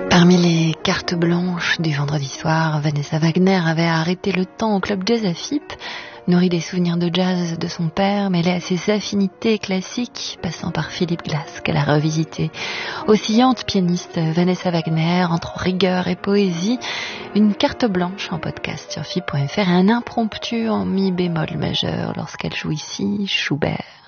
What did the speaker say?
Parmi les cartes blanches du vendredi soir, Vanessa Wagner avait arrêté le temps au club jazz à FIP, nourri des souvenirs de jazz de son père, mêlés à ses affinités classiques, passant par Philip Glass qu'elle a revisité. Oscillante pianiste, Vanessa Wagner, entre rigueur et poésie, une carte blanche en podcast sur FIP.fr et un impromptu en mi bémol majeur lorsqu'elle joue ici Schubert.